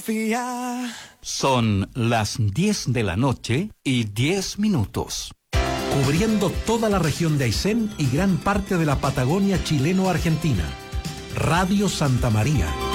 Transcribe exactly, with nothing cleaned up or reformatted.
Son las diez de la noche y diez minutos. Cubriendo toda la región de Aysén y gran parte de la Patagonia chileno-argentina. Radio Santa María.